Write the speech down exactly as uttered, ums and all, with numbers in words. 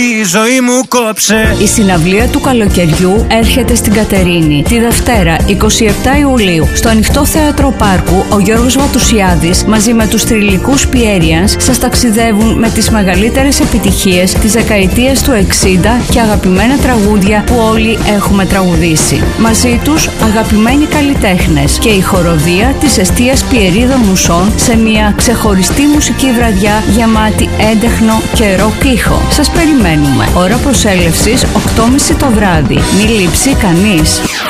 η ζωή μου κόψε. Η συναυλία του καλοκαιριού έρχεται στην Κατερίνη τη Δευτέρα εικοστή εβδόμη Ιουλίου στο Ανοιχτό Θέατρο Πάρκου. Ο Γιώργος Βατουσιάδης μαζί με τους Θρυλικούς Πιέριανς σας ταξιδεύουν με τις μεγαλύτερες επιτυχίες της δεκαετίας του εξήντα και αγαπημένα τραγούδια που όλοι έχουμε τραγουδήσει. Μαζί τους αγαπημένοι καλλιτέχνες και η χοροδία της εστίας Πιερίδων Μουσών σε μια ξεχωριστή μουσική βραδιά γεμάτη έντεχνο και ροκ ήχο. Σας περιμένουμε. Ώρα προσέλευσης οκτώ και μισή το βράδυ. Μη λείψει κανείς.